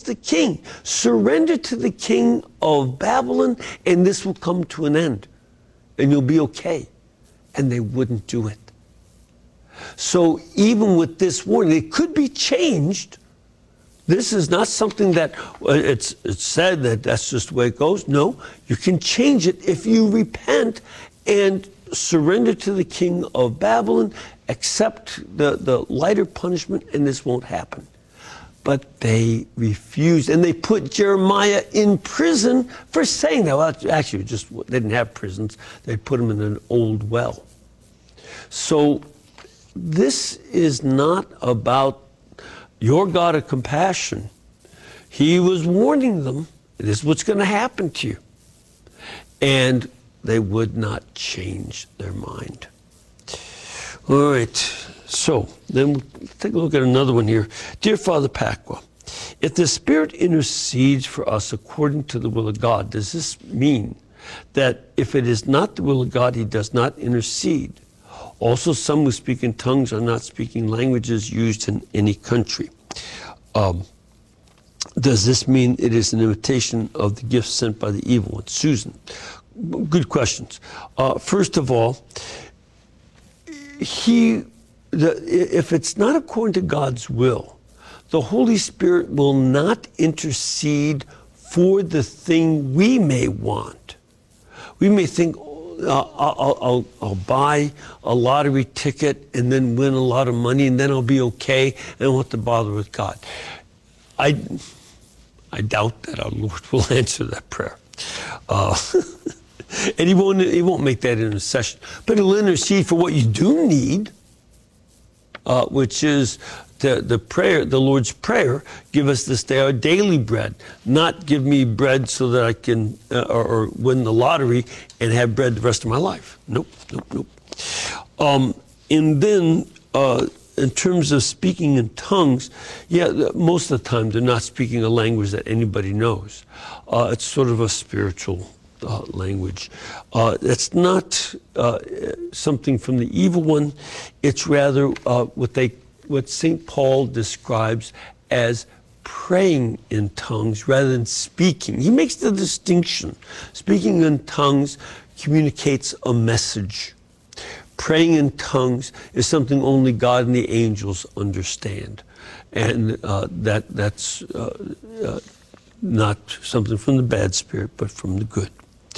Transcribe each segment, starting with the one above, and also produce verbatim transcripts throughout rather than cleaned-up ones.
the king. Surrender to the king of Babylon, and this will come to an end, and you'll be okay. And they wouldn't do it. So even with this warning, it could be changed. This is not something that uh, it's, it's said that that's just the way it goes. No, you can change it if you repent and surrender to the king of Babylon, accept the, the lighter punishment, and this won't happen. But they refused, and they put Jeremiah in prison for saying that. Well, actually, just they didn't have prisons. They put him in an old well. So this is not about your God of compassion. He was warning them, this is what's going to happen to you. And they would not change their mind. All right, so then we'll take a look at another one here. Dear Father Pacwa, if the Spirit intercedes for us according to the will of God, does this mean that if it is not the will of God, he does not intercede? Also, some who speak in tongues are not speaking languages used in any country. Um, does this mean it is an imitation of the gift sent by the evil one? Susan, good questions. Uh, first of all, he, the, if it's not according to God's will, the Holy Spirit will not intercede for the thing we may want. We may think, Uh, I'll, I'll, I'll buy a lottery ticket and then win a lot of money, and then I'll be okay and I won't have to bother with God. I, I doubt that our Lord will answer that prayer. Uh, and he won't, he won't make that intercession. But he'll intercede for what you do need, uh, which is the, the prayer, the Lord's Prayer, give us this day our daily bread. Not give me bread so that I can, uh, or, or win the lottery and have bread the rest of my life. Nope, nope, nope. Um, and then, uh, in terms of speaking in tongues, yeah, most of the time they're not speaking a language that anybody knows. Uh, it's sort of a spiritual uh, language. Uh, it's not uh, something from the evil one. It's rather uh, what they what Saint Paul describes as praying in tongues rather than speaking. He makes the distinction. Speaking in tongues communicates a message. Praying in tongues is something only God and the angels understand. And uh, that that's uh, uh, not something from the bad spirit, but from the good.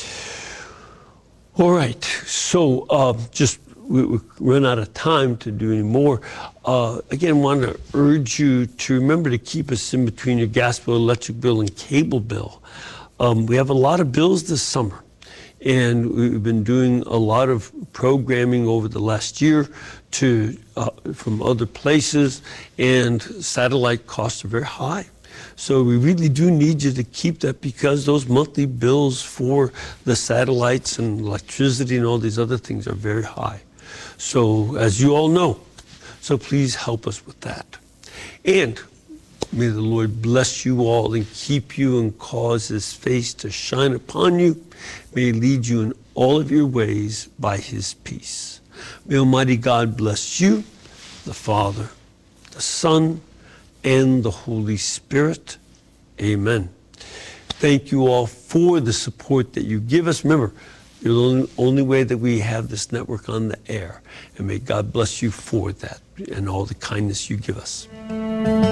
All right, so uh, just we, we run out of time to do any more. Uh, again, want to urge you to remember to keep us in between your gas bill, electric bill, and cable bill. Um, we have a lot of bills this summer, and we've been doing a lot of programming over the last year to uh, from other places, and satellite costs are very high. So we really do need you to keep that, because those monthly bills for the satellites and electricity and all these other things are very high. So as you all know, so please help us with that. And may the Lord bless you all and keep you and cause his face to shine upon you. May he lead you in all of your ways by his peace. May Almighty God bless you, the Father, the Son, and the Holy Spirit. Amen. Thank you all for the support that you give us. Remember, you're the only, only way that we have this network on the air. And may God bless you for that and all the kindness you give us.